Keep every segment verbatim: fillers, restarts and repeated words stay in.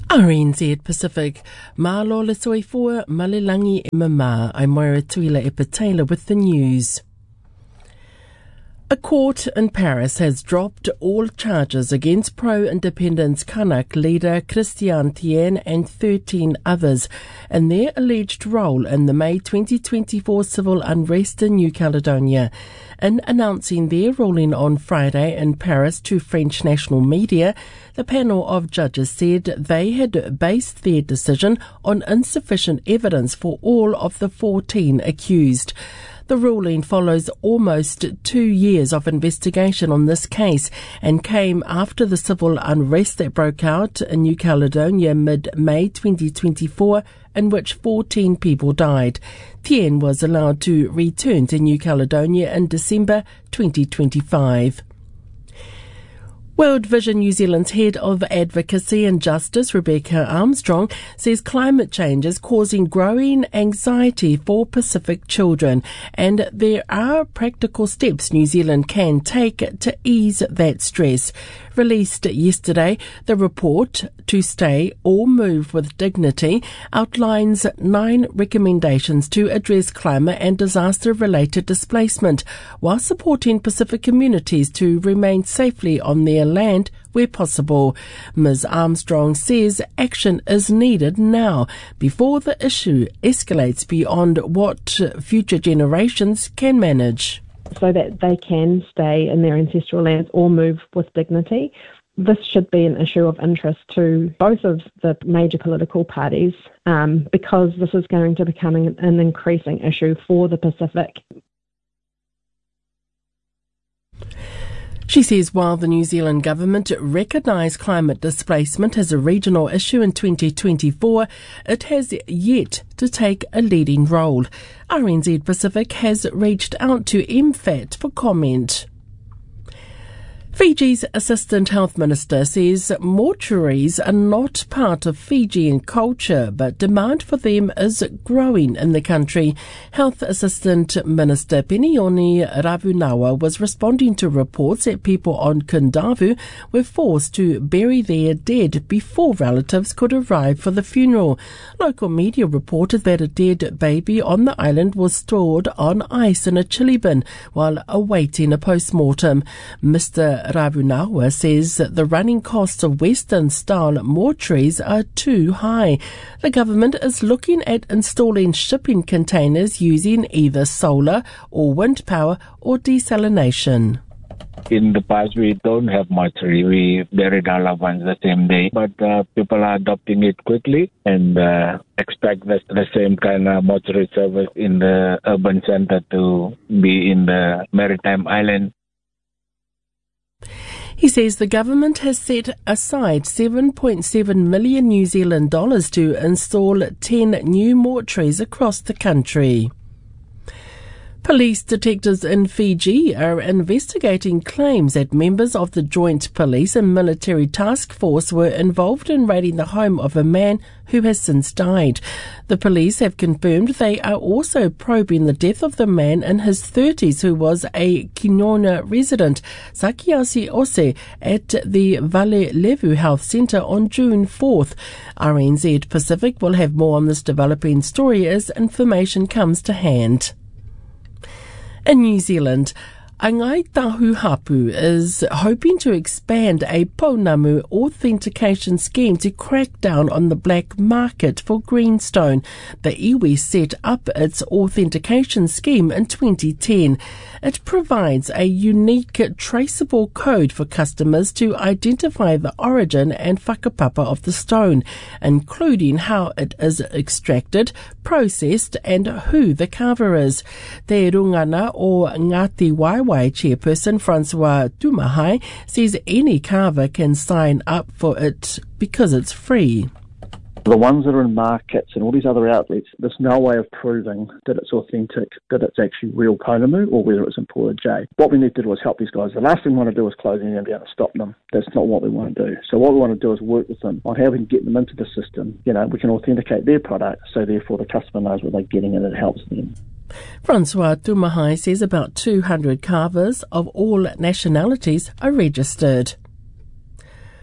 R N Z Pacific, Malo le soifua, Malilangi e mama, I'm Moira Tuila Epatela with the news. A court in Paris has dropped all charges against pro-independence Kanak leader Christian Tien and thirteen others in their alleged role in the May twenty twenty-four civil unrest in New Caledonia. In announcing their ruling on Friday in Paris to French national media, the panel of judges said they had based their decision on insufficient evidence for all of the fourteen accused. The ruling follows almost two years of investigation on this case and came after the civil unrest that broke out in New Caledonia mid-May twenty twenty-four, in which fourteen people died. Tien was allowed to return to New Caledonia in December twenty twenty-five. World Vision New Zealand's head of advocacy and justice, Rebecca Armstrong, says climate change is causing growing anxiety for Pacific children, and there are practical steps New Zealand can take to ease that stress. Released yesterday, the report, To Stay or Move with Dignity, outlines nine recommendations to address climate and disaster-related displacement, while supporting Pacific communities to remain safely on their land where possible. Miz Armstrong says action is needed now before the issue escalates beyond what future generations can manage, so that they can stay in their ancestral lands or move with dignity. This should be an issue of interest to both of the major political parties, um, because this is going to become an, an increasing issue for the Pacific. She says while the New Zealand government recognised climate displacement as a regional issue in twenty twenty-four, it has yet to take a leading role. R N Z Pacific has reached out to M F A T for comment. Fiji's Assistant Health Minister says mortuaries are not part of Fijian culture, but demand for them is growing in the country. Health Assistant Minister Penioni Ravunawa was responding to reports that people on Kundavu were forced to bury their dead before relatives could arrive for the funeral. Local media reported that a dead baby on the island was stored on ice in a chili bin while awaiting a post-mortem. Mister Ravunawa says that the running costs of Western-style mortuaries are too high. The government is looking at installing shipping containers using either solar or wind power or desalination. In the past, we don't have mortuary. We buried our loved ones the same day. But uh, people are adopting it quickly and uh, expect the, the same kind of mortuary service in the urban center to be in the maritime island. He says the government has set aside seven point seven million New Zealand dollars to install ten new mortuaries across the country. Police detectives in Fiji are investigating claims that members of the Joint Police and Military Task Force were involved in raiding the home of a man who has since died. The police have confirmed they are also probing the death of the man in his thirties who was a Kinona resident, Sakiasi Ose, at the Vale Levu Health Centre on June fourth. R N Z Pacific will have more on this developing story as information comes to hand. In New Zealand, Angai Tahu Hapu is hoping to expand a Pounamu authentication scheme to crack down on the black market for greenstone. The iwi set up its authentication scheme in twenty ten. It provides a unique traceable code for customers to identify the origin and whakapapa of the stone, including how it is extracted, processed and who the carver is. Te Rungana o Ngati Waiwai chairperson Francois Tumahai says any carver can sign up for it because it's free. The ones that are in markets and all these other outlets, there's no way of proving that it's authentic, that it's actually real Pounamu or whether it's imported jade. What we need to do is help these guys. The last thing we want to do is close them down and stop them. That's not what we want to do. So what we want to do is work with them on how we can get them into the system. You know, we can authenticate their product so therefore the customer knows what they're getting and it helps them. Francois Tumahai says about two hundred carvers of all nationalities are registered.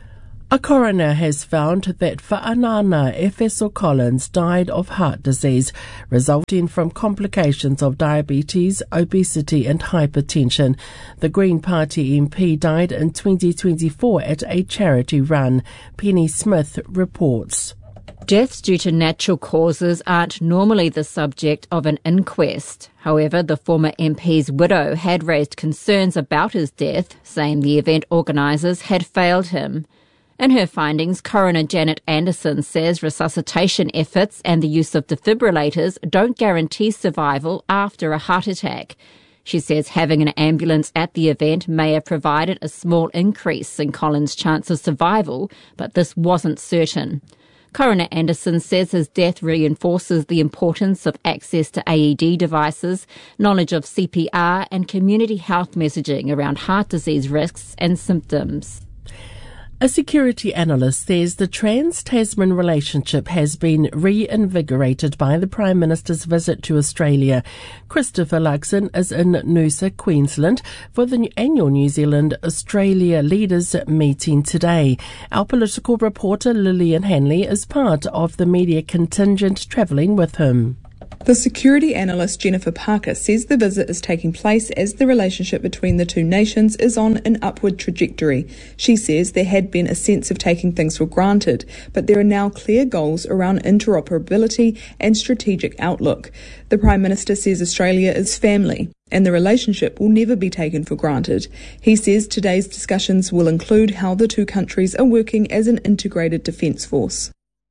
A coroner has found that Fa'anana Efeso Collins died of heart disease resulting from complications of diabetes, obesity and hypertension. The Green Party M P died in twenty twenty-four at a charity run. Penny Smith reports. Deaths due to natural causes aren't normally the subject of an inquest. However, the former M P's widow had raised concerns about his death, saying the event organisers had failed him. In her findings, coroner Janet Anderson says resuscitation efforts and the use of defibrillators don't guarantee survival after a heart attack. She says having an ambulance at the event may have provided a small increase in Collins' chance of survival, but this wasn't certain. Coroner Anderson says his death reinforces the importance of access to A E D devices, knowledge of C P R and community health messaging around heart disease risks and symptoms. A security analyst says the trans-Tasman relationship has been reinvigorated by the Prime Minister's visit to Australia. Christopher Luxon is in Noosa, Queensland, for the annual New Zealand-Australia Leaders meeting today. Our political reporter Lillian Hanley is part of the media contingent travelling with him. The security analyst Jennifer Parker says the visit is taking place as the relationship between the two nations is on an upward trajectory. She says there had been a sense of taking things for granted, but there are now clear goals around interoperability and strategic outlook. The Prime Minister says Australia is family and the relationship will never be taken for granted. He says today's discussions will include how the two countries are working as an integrated defence force.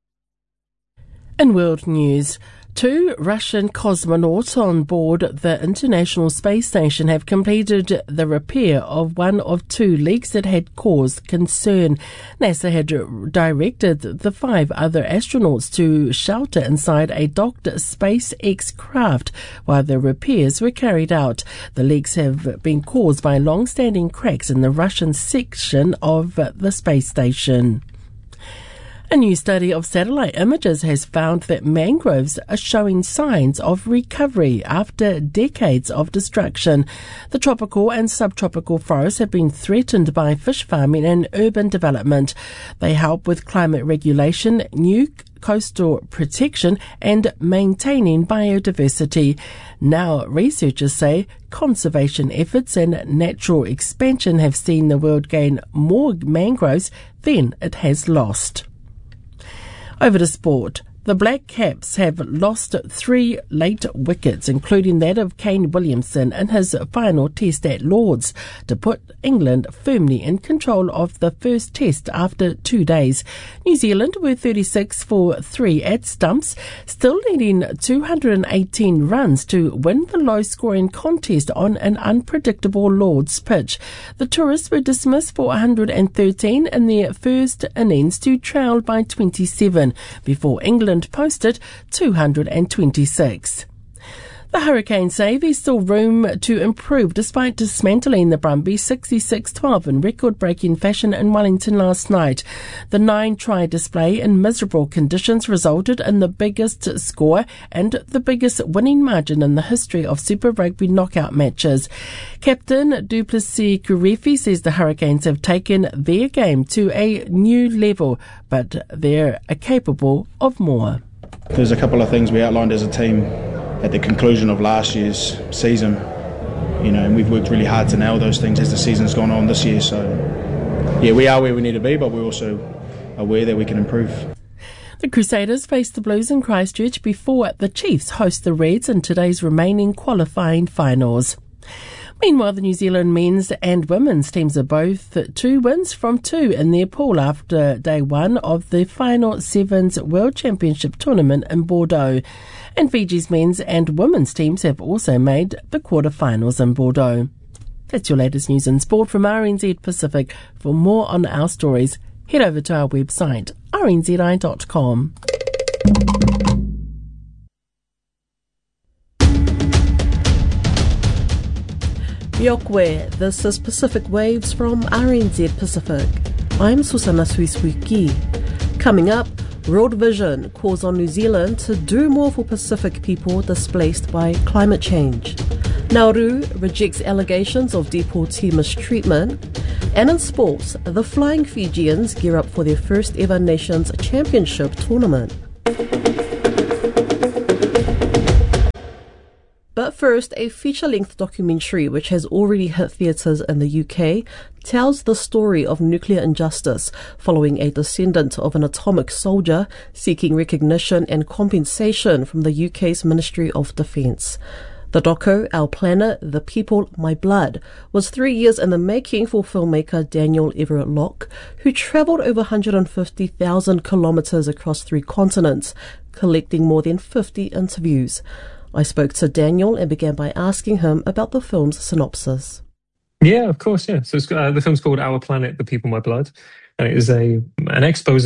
In world news, two Russian cosmonauts on board the International Space Station have completed the repair of one of two leaks that had caused concern. NASA had directed the five other astronauts to shelter inside a docked SpaceX craft while the repairs were carried out. The leaks have been caused by long-standing cracks in the Russian section of the space station. A new study of satellite images has found that mangroves are showing signs of recovery after decades of destruction. The tropical and subtropical forests have been threatened by fish farming and urban development. They help with climate regulation, new coastal protection and maintaining biodiversity. Now, researchers say conservation efforts and natural expansion have seen the world gain more mangroves than it has lost. Over to sport. The Black Caps have lost three late wickets, including that of Kane Williamson in his final test at Lords, to put England firmly in control of the first test after two days. New Zealand were thirty-six for three at stumps, still needing two hundred eighteen runs to win the low-scoring contest on an unpredictable Lords pitch. The tourists were dismissed for one hundred thirteen in their first innings to trail by twenty-seven, before England posted two hundred twenty-six. The Hurricanes say there's still room to improve despite dismantling the Brumbies sixty-six twelve in record-breaking fashion in Wellington last night. The nine-try display in miserable conditions resulted in the biggest score and the biggest winning margin in the history of Super Rugby knockout matches. Captain Du Plessis-Kurefi says the Hurricanes have taken their game to a new level, but they're capable of more. There's a couple of things we outlined as a team at the conclusion of last year's season, you know, and we've worked really hard to nail those things as the season's gone on this year. So, yeah, we are where we need to be, but we're also aware that we can improve. The Crusaders face the Blues in Christchurch before the Chiefs host the Reds in today's remaining qualifying finals. Meanwhile, the New Zealand men's and women's teams are both two wins from two in their pool after day one of the final Sevens World Championship tournament in Bordeaux. And Fiji's men's and women's teams have also made the quarterfinals in Bordeaux. That's your latest news and sport from R N Z Pacific. For more on our stories, head over to our website, r n z i dot com. Yokwe, this is Pacific Waves from R N Z Pacific. I'm Susana Suisuiki. Coming up, World Vision calls on New Zealand to do more for Pacific people displaced by climate change. Nauru rejects allegations of deportee mistreatment. And in sports, the Flying Fijians gear up for their first ever Nations Championship tournament. But first, a feature-length documentary which has already hit theatres in the U K tells the story of nuclear injustice following a descendant of an atomic soldier seeking recognition and compensation from the U K's Ministry of Defence. The doco, Our Planet, The People, My Blood, was three years in the making for filmmaker Daniel Everett Locke, who travelled over one hundred fifty thousand kilometres across three continents, collecting more than fifty interviews. I spoke to Daniel and began by asking him about the film's synopsis. Yeah, of course, yeah. So it's, uh, the film's called Our Planet, The People, My Blood, and it is a an expose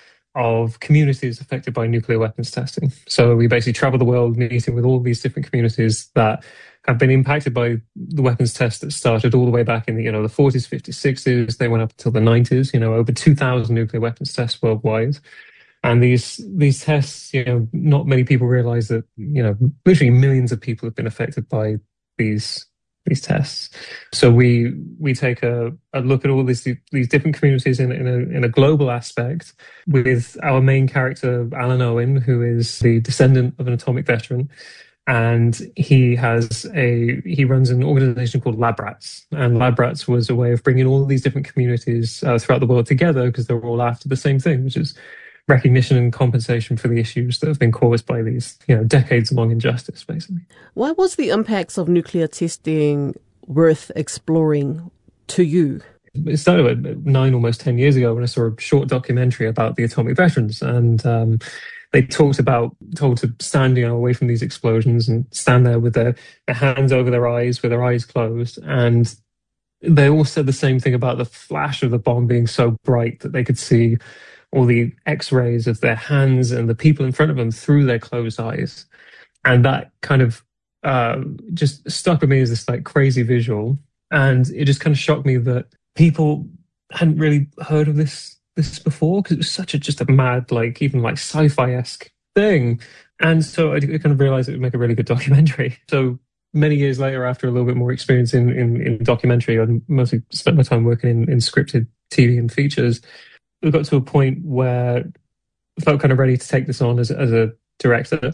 of communities affected by nuclear weapons testing. So we basically travel the world meeting with all these different communities that have been impacted by the weapons test that started all the way back in the, you know, the forties, fifties, sixties. They went up until the nineties, you know, over two thousand nuclear weapons tests worldwide. And these these tests, you know, not many people realize that, you know, literally millions of people have been affected by these these tests. So we we take a, a look at all these these different communities in, in a in a global aspect, with our main character Alan Owen, who is the descendant of an atomic veteran, and he has a he runs an organization called LabRats, and LabRats was a way of bringing all of these different communities uh, throughout the world together, because they're all after the same thing, which is recognition and compensation for the issues that have been caused by these, you know, decades-long injustice, basically. Why was the impacts of nuclear testing worth exploring to you? It started about nine, almost ten years ago, when I saw a short documentary about the atomic veterans, and um, they talked about told to stand, you know, away from these explosions and stand there with their, their hands over their eyes, with their eyes closed, and they all said the same thing about the flash of the bomb being so bright that they could see all the x-rays of their hands and the people in front of them through their closed eyes. And that kind of uh, just stuck with me as this like crazy visual. And it just kind of shocked me that people hadn't really heard of this this before, because it was such a just a mad, like even like sci-fi-esque thing. And so I kind of realized it would make a really good documentary. So many years later, after a little bit more experience in, in, in documentary, I mostly spent my time working in, in scripted T V and features. We got to a point where I felt kind of ready to take this on as, as a director.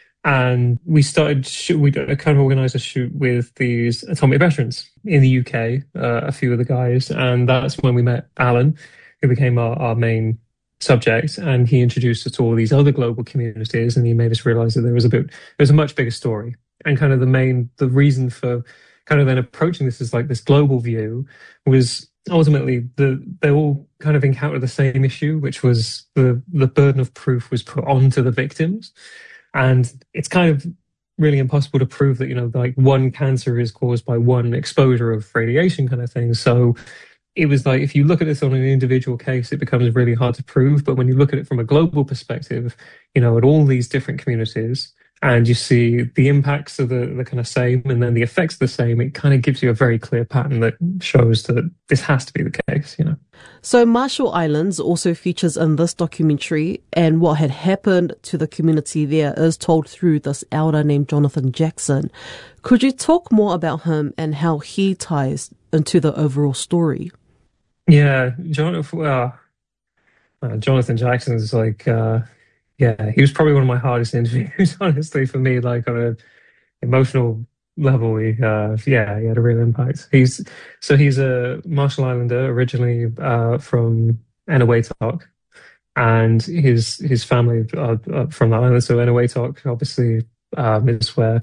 And we started, shoot, we kind of organised a shoot with these atomic veterans in the U K, uh, a few of the guys. And that's when we met Alan, who became our, our main subject. And he introduced us to all these other global communities. And he made us realise that there was a bit, there was a much bigger story. And kind of the main, the reason for kind of then approaching this as like this global view was ultimately the, they all kind of encountered the same issue, which was the, the burden of proof was put onto the victims. And it's kind of really impossible to prove that, you know, like one cancer is caused by one exposure of radiation kind of thing. So it was like, if you look at this on an individual case, it becomes really hard to prove. But when you look at it from a global perspective, you know, at all these different communities, and you see the impacts are the, the kind of same, and then the effects are the same, it kind of gives you a very clear pattern that shows that this has to be the case, you know. So Marshall Islands also features in this documentary, and what had happened to the community there is told through this elder named Jonathan Jackson. Could you talk more about him and how he ties into the overall story? Yeah, Jonathan, uh, uh, Jonathan Jackson is like... Uh, Yeah, he was probably one of my hardest interviews, honestly, for me, like on an emotional level. He, uh, yeah, he had a real impact. He's so he's a Marshall Islander, originally uh, from Eniwetok, and his his family are, are from the island. So Eniwetok, obviously, um, is where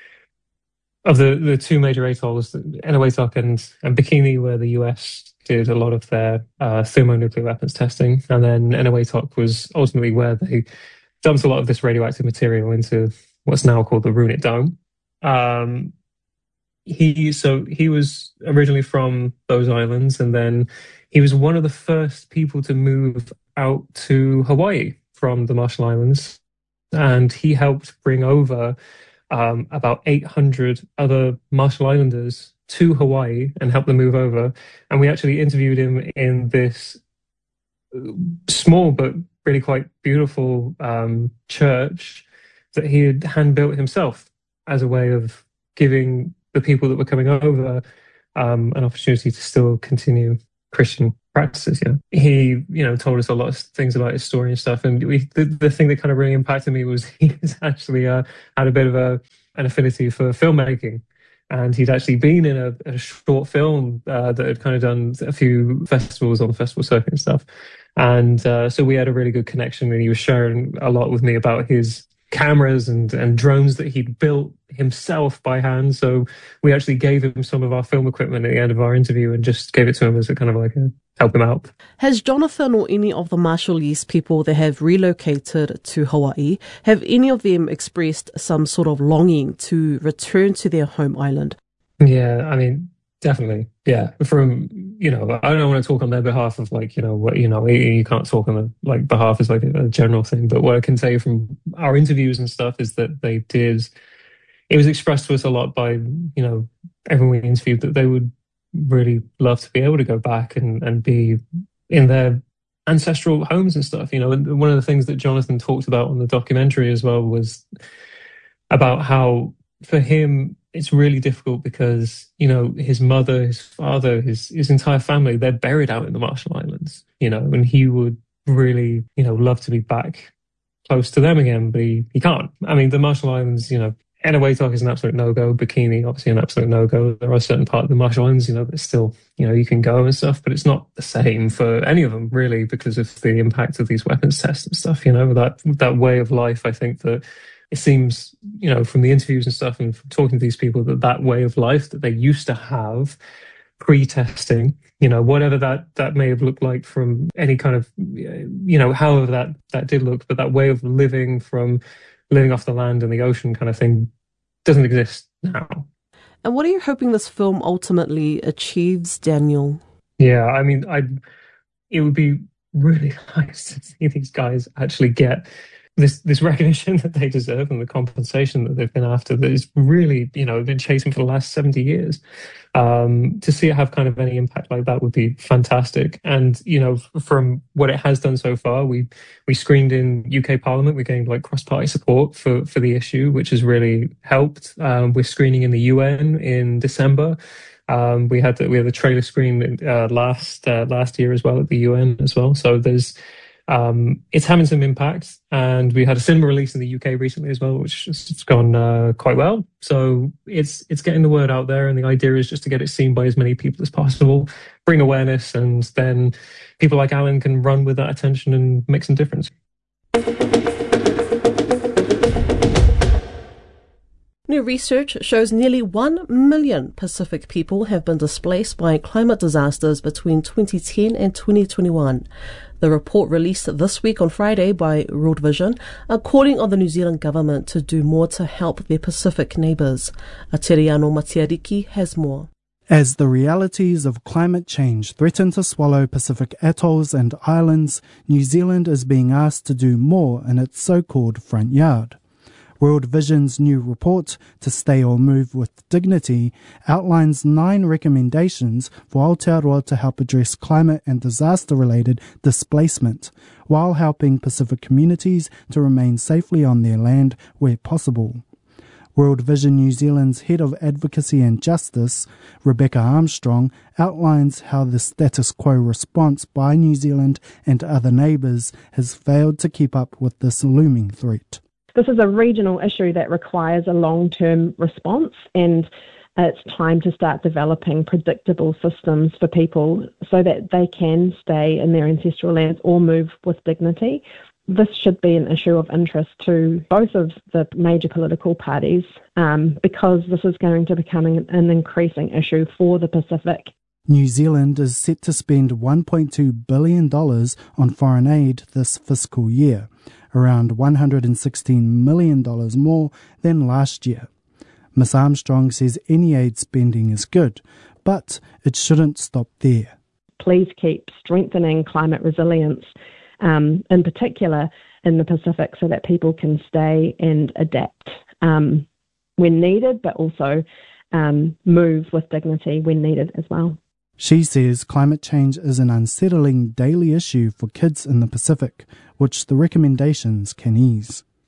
of the, the two major atolls, Eniwetok and, and Bikini, where the U S did a lot of their uh, thermonuclear weapons testing. And then Eniwetok was ultimately where they dumped a lot of this radioactive material into what's now called the Runit Dome. Um, he so he was originally from those islands, and then he was one of the first people to move out to Hawaii from the Marshall Islands, and he helped bring over um, about eight hundred other Marshall Islanders to Hawaii and help them move over. And we actually interviewed him in this small but really quite beautiful um, church that he had hand built himself as a way of giving the people that were coming over um, an opportunity to still continue Christian practices. You know, he, you know, told us a lot of things about his story and stuff. And we, the, the thing that kind of really impacted me was he's actually uh, had a bit of a an affinity for filmmaking. And he'd actually been in a, a short film uh, that had kind of done a few festivals on the festival circuit and stuff. And uh, so we had a really good connection, and he was sharing a lot with me about his cameras and, and drones that he'd built himself by hand. So we actually gave him some of our film equipment at the end of our interview and just gave it to him as a kind of like a help him out. Has Jonathan or any of the Marshallese people that have relocated to Hawaii, have any of them expressed some sort of longing to return to their home island? Yeah, I mean, definitely. Yeah. From, you know, I don't want to talk on their behalf of like, you know, what, you know, you can't talk on the like behalf as like a, a general thing. But what I can say from our interviews and stuff is that they did, it was expressed to us a lot by, you know, everyone we interviewed that they would really love to be able to go back and, and be in their ancestral homes and stuff, you know. And one of the things that Jonathan talked about on the documentary as well was about how for him it's really difficult because, you know, his mother, his father, his his entire family, they're buried out in the Marshall Islands, you know, and he would really, you know, love to be back close to them again, but he, he can't. I mean, the Marshall Islands, you know, Eniwetok is an absolute no-go. Bikini, obviously an absolute no-go. There are certain parts of the Marshall Islands, you know, that still, you know, you can go and stuff, but it's not the same for any of them, really, because of the impact of these weapons tests and stuff, you know, that that way of life. I think that it seems, you know, from the interviews and stuff and from talking to these people, that that way of life that they used to have pre-testing, you know, whatever that, that may have looked like from any kind of, you know, however that, that did look, but that way of living from living off the land and the ocean kind of thing doesn't exist now. And what are you hoping this film ultimately achieves, Daniel? Yeah, I mean, I it would be really nice to see these guys actually get this this recognition that they deserve and the compensation that they've been after that is really, you know, been chasing for the last seventy years. Um, to see it have kind of any impact like that would be fantastic. And, you know, from what it has done so far, we we screened in U K Parliament. We gained like cross-party support for, for the issue, which has really helped. Um, we're screening in the U N in December. Um, we had the, we had the trailer screen uh, last uh, last year as well at the U N as well. So there's Um, it's having some impact, and we had a cinema release in the U K recently as well, which has gone uh, quite well. So it's it's getting the word out there, and the idea is just to get it seen by as many people as possible, bring awareness, and then people like Alan can run with that attention and make some difference. New research shows nearly one million Pacific people have been displaced by climate disasters between twenty ten and twenty twenty-one. The report released this week on Friday by World Vision are calling on the New Zealand government to do more to help their Pacific neighbours. Ateriano Matiariki has more. As the realities of climate change threaten to swallow Pacific atolls and islands, New Zealand is being asked to do more in its so-called front yard. World Vision's new report, To Stay or Move with Dignity, outlines nine recommendations for Aotearoa to help address climate and disaster-related displacement, while helping Pacific communities to remain safely on their land where possible. World Vision New Zealand's Head of Advocacy and Justice, Rebecca Armstrong, outlines how the status quo response by New Zealand and other neighbours has failed to keep up with this looming threat. This is a regional issue that requires a long-term response, and it's time to start developing predictable systems for people so that they can stay in their ancestral lands or move with dignity. This should be an issue of interest to both of the major political parties um, because this is going to become an increasing issue for the Pacific. New Zealand is set to spend one point two billion dollars on foreign aid this fiscal year, around one hundred sixteen million dollars more than last year. Miz Armstrong says any aid spending is good, but it shouldn't stop there. Please keep strengthening climate resilience, um, in particular in the Pacific, so that people can stay and adapt um, when needed, but also um, move with dignity when needed as well. She says climate change is an unsettling daily issue for kids in the Pacific, which the recommendations can ease.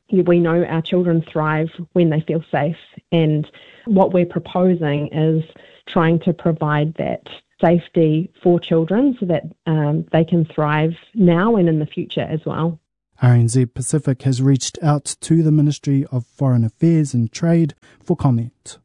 We know our children thrive when they feel safe, and what we're proposing is trying to provide that safety for children so that um, they can thrive now and in the future as well. R N Z Pacific has reached out to the Ministry of Foreign Affairs and Trade for comment.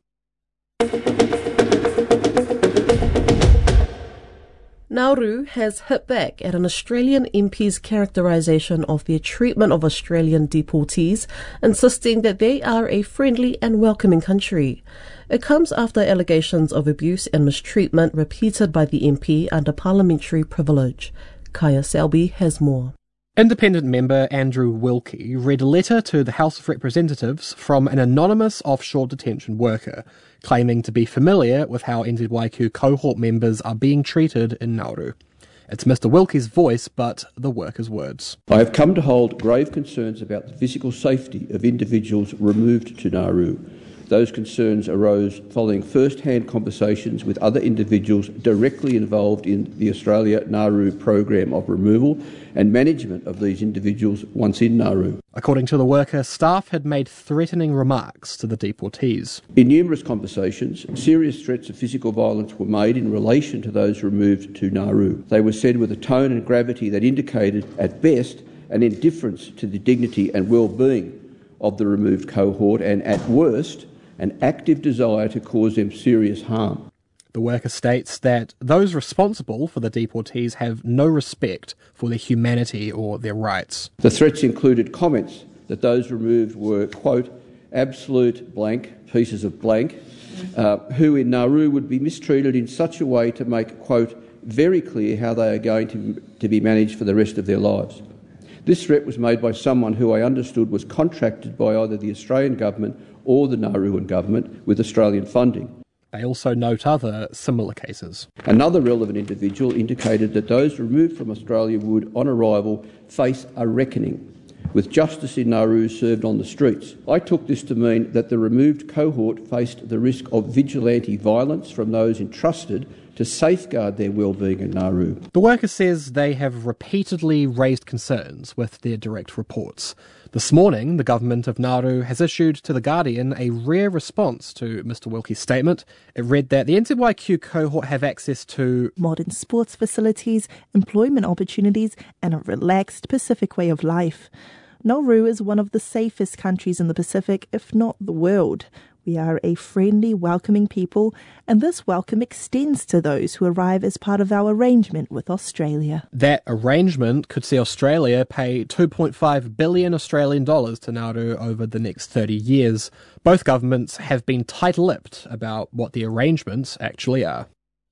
Nauru has hit back at an Australian M P's characterisation of their treatment of Australian deportees, insisting that they are a friendly and welcoming country. It comes after allegations of abuse and mistreatment repeated by the M P under parliamentary privilege. Kaya Selby has more. Independent member Andrew Wilkie read a letter to the House of Representatives from an anonymous offshore detention worker, claiming to be familiar with how N Z Y Q cohort members are being treated in Nauru. It's Mister Wilkie's voice, but the worker's words. I have come to hold grave concerns about the physical safety of individuals removed to Nauru. Those concerns arose following first-hand conversations with other individuals directly involved in the Australia-Nauru program of removal and management of these individuals once in Nauru. According to the worker, staff had made threatening remarks to the deportees. In numerous conversations, serious threats of physical violence were made in relation to those removed to Nauru. They were said with a tone and gravity that indicated, at best, an indifference to the dignity and well-being of the removed cohort, and at worst, an active desire to cause them serious harm. The worker states that those responsible for the deportees have no respect for their humanity or their rights. The threats included comments that those removed were, quote, absolute blank pieces of blank, uh, who in Nauru would be mistreated in such a way to make, quote, very clear how they are going to, to be managed for the rest of their lives. This threat was made by someone who I understood was contracted by either the Australian government or the Nauruan government with Australian funding. They also note other similar cases. Another relevant individual indicated that those removed from Australia would, on arrival, face a reckoning, with justice in Nauru served on the streets. I took this to mean that the removed cohort faced the risk of vigilante violence from those entrusted to safeguard their well-being in Nauru. The worker says they have repeatedly raised concerns with their direct reports. This morning, the government of Nauru has issued to The Guardian a rare response to Mister Wilkie's statement. It read that the N Z Y Q cohort have access to modern sports facilities, employment opportunities, and a relaxed Pacific way of life. Nauru is one of the safest countries in the Pacific, if not the world. We are a friendly, welcoming people, and this welcome extends to those who arrive as part of our arrangement with Australia. That arrangement could see Australia pay two point five billion Australian dollars to Nauru over the next thirty years. Both governments have been tight-lipped about what the arrangements actually are.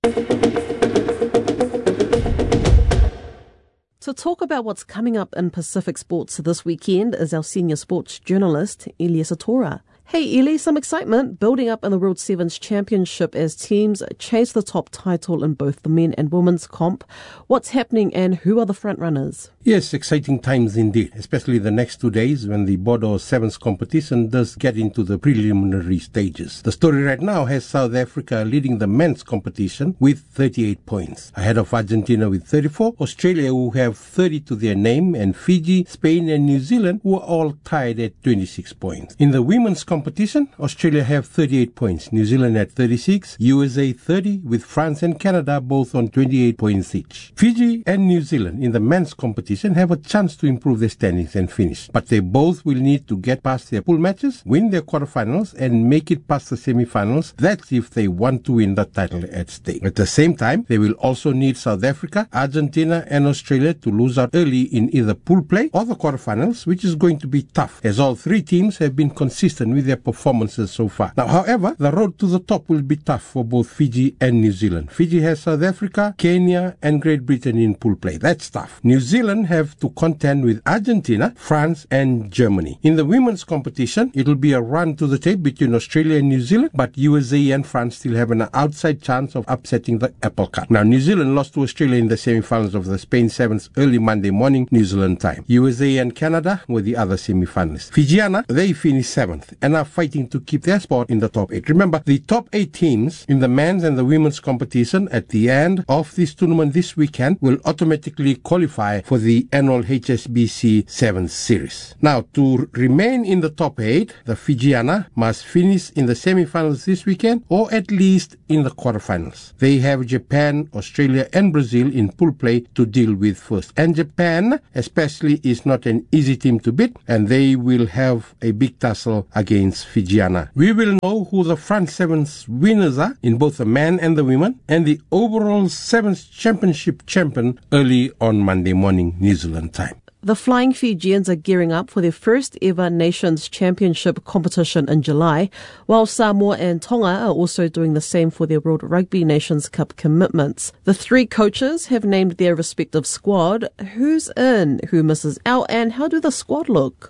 To talk about what's coming up in Pacific sports this weekend is our senior sports journalist, Elias Atora. Hey Eli, some excitement building up in the World Sevens Championship as teams chase the top title in both the men and women's comp. What's happening and who are the front runners? Yes, exciting times indeed, especially the next two days when the Bordeaux Sevens competition does get into the preliminary stages. The story right now has South Africa leading the men's competition with thirty-eight points, ahead of Argentina with thirty-four, Australia who have thirty to their name, and Fiji, Spain and New Zealand who are all tied at twenty-six points. In the women's competition, Competition, Australia have thirty-eight points, New Zealand at thirty-six, U S A thirty, with France and Canada both on twenty-eight points each. Fiji and New Zealand in the men's competition have a chance to improve their standings and finish, but they both will need to get past their pool matches, win their quarterfinals and make it past the semi-finals. That's if they want to win the title at stake. At the same time, they will also need South Africa, Argentina and Australia to lose out early in either pool play or the quarterfinals, which is going to be tough, as all three teams have been consistent with their performances so far. Now, however, the road to the top will be tough for both Fiji and New Zealand. Fiji has South Africa, Kenya and Great Britain in pool play. That's tough. New Zealand have to contend with Argentina, France and Germany. In the women's competition, it'll be a run to the tape between Australia and New Zealand, but U S A and France still have an outside chance of upsetting the apple cart. Now, New Zealand lost to Australia in the semi-finals of the Spain Sevens early Monday morning, New Zealand time. U S A and Canada were the other semi-finalists. Fijiana, they finished seventh, and are fighting to keep their spot in the top eight. Remember, the top eight teams in the men's and the women's competition at the end of this tournament this weekend will automatically qualify for the annual H S B C Sevens Series. Now, to remain in the top eight, the Fijiana must finish in the semi-finals this weekend or at least in the quarterfinals. They have Japan, Australia and Brazil in pool play to deal with first. And Japan especially is not an easy team to beat, and they will have a big tussle against Fijiana. We will know who the front sevens winners are in both the men and the women, and the overall sevens championship champion early on Monday morning New Zealand time. The Flying Fijians are gearing up for their first ever Nations Championship competition in July, while Samoa and Tonga are also doing the same for their World Rugby Nations Cup commitments. The three coaches have named their respective squad. Who's in, who misses out, and how do the squad look?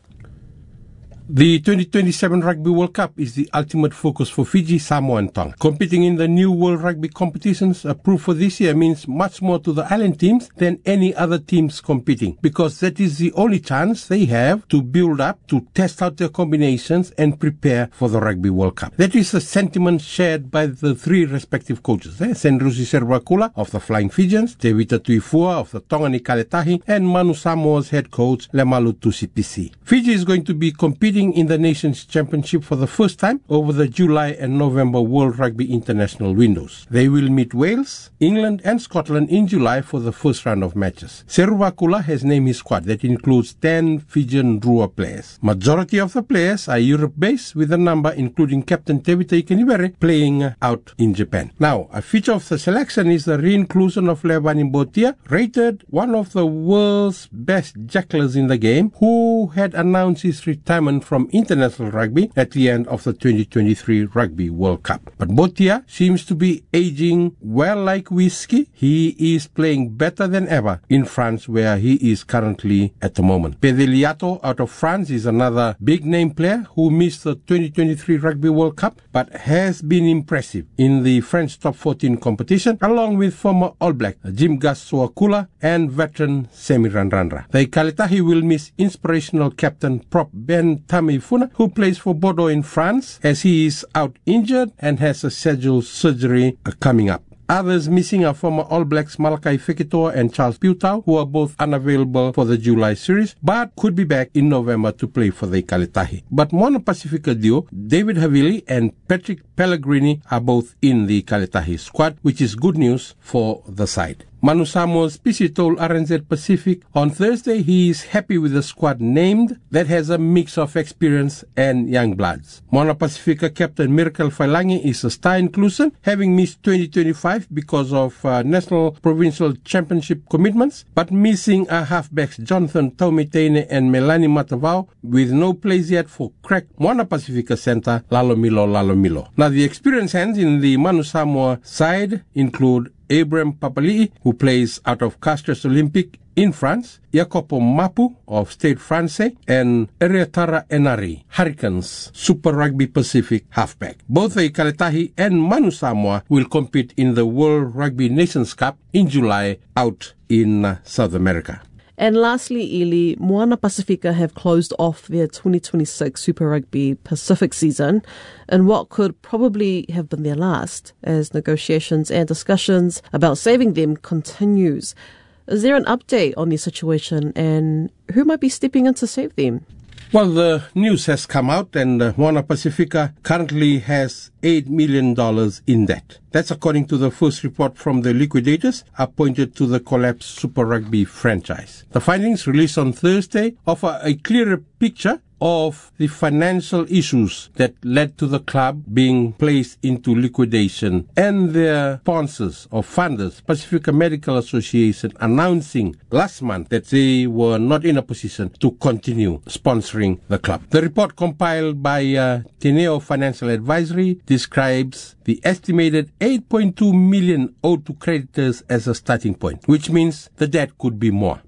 The twenty twenty-seven Rugby World Cup is the ultimate focus for Fiji, Samoa and Tonga. Competing in the new World Rugby competitions approved for this year means much more to the island teams than any other teams competing, because that is the only chance they have to build up, to test out their combinations and prepare for the Rugby World Cup. That is a sentiment shared by the three respective coaches, eh? Senrusi Servakula of the Flying Fijians, Te Vita Tuifua of the Tongani Kaletahi, and Manu Samoa's head coach Lemalu Tusipisi. Fiji is going to be competing in the Nations Championship for the first time over the July and November World Rugby International windows. They will meet Wales, England and Scotland in July for the first round of matches. Servakula has named his squad that includes ten Fijian Drua players. Majority of the players are Europe-based, with a number including Captain Tevita Ikenibere playing out in Japan. Now, a feature of the selection is the re-inclusion of Levani Botia, rated one of the world's best jacklers in the game, who had announced his retirement from international rugby at the end of the twenty twenty-three Rugby World Cup. But Botia seems to be aging well like whiskey. He is playing better than ever in France, where he is currently at the moment. Pedeliato out of France is another big name player who missed the twenty twenty-three Rugby World Cup but has been impressive in the French top fourteen competition, along with former All Black Jim Gassoakula and veteran Semi Randrandra. The Kaletahi will miss inspirational captain prop Ben Tamifuna, who plays for Bordeaux in France, as he is out injured and has a scheduled surgery coming up. Others missing are former All Blacks Malakai Fekitoa and Charles Piutau, who are both unavailable for the July series, but could be back in November to play for the Kaletahi. But Moana Pacifica duo, David Havili and Patrick Pellegrini, are both in the Kaletahi squad, which is good news for the side. Manu Samoa's Pisi told R N Z Pacific on Thursday he is happy with the squad named that has a mix of experience and young bloods. Moana Pacifica captain Miracle Failangi is a star inclusion, having missed twenty twenty-five because of uh, national provincial championship commitments, but missing our halfbacks Jonathan Taumitene and Melanie Matavao, with no plays yet for crack Moana Pacifica center Lalomilo Lalomilo. Now, the experienced hands in the Manu Samoa side include Abraham Papali'i, who plays out of Castres Olympic in France, Jacopo Mapu of Stade Francais, and Eriatara Enari, Hurricanes Super Rugby Pacific halfback. Both the Kaletahi and Manu Samoa will compete in the World Rugby Nations Cup in July out in uh, South America. And lastly, Eli, Moana Pacifica have closed off their twenty twenty-six Super Rugby Pacific season in what could probably have been their last, as negotiations and discussions about saving them continues. Is there an update on the situation, and who might be stepping in to save them? Well, the news has come out, and uh, Moana Pacifica currently has eight million dollars in debt. That's according to the first report from the liquidators appointed to the collapsed Super Rugby franchise. The findings released on Thursday offer a clearer picture of the financial issues that led to the club being placed into liquidation, and their sponsors or funders, Pacifica Medical Association, announcing last month that they were not in a position to continue sponsoring the club. The report compiled by uh, Teneo Financial Advisory describes the estimated eight point two million owed to creditors as a starting point, which means the debt could be more.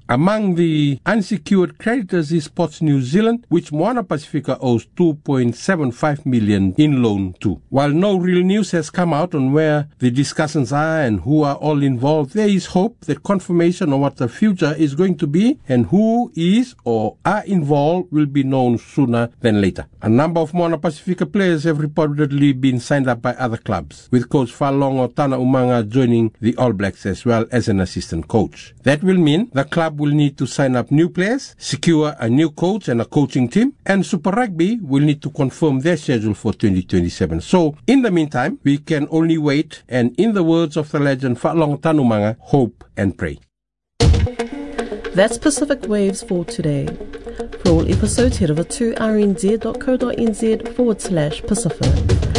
Among the unsecured creditors is Sports New Zealand, which Moana Pacifica owes two point seven five million dollars in loan to. While no real news has come out on where the discussions are and who are all involved, there is hope that confirmation of what the future is going to be and who is or are involved will be known sooner than later. A number of Moana Pacifica players have reportedly been signed up by other clubs, with coach Falongo Tana Umanga joining the All Blacks as well as an assistant coach. That will mean the club will need to sign up new players, secure a new coach and a coaching team, and Super Rugby will need to confirm their schedule for twenty twenty-seven. So, in the meantime, we can only wait and, in the words of the legend Falongo Tana Umanga, hope and pray. That's Pacific Waves for today. For all episodes, head over to r n z dot co dot n z forward slash Pacific.